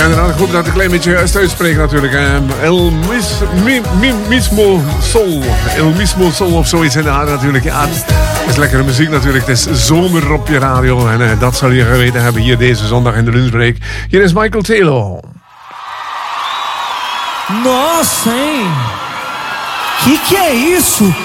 inderdaad, ik hoop dat ik een klein beetje juist uitspreek natuurlijk. Mismo Sol. El Mismo Sol of zoiets inderdaad natuurlijk. Ja, het is lekkere muziek natuurlijk. Het is zomer op je radio. En dat zal je geweten hebben hier deze zondag in de lunchbreak. Hier is Michael Taylor. Nossa, hein? Que é isso?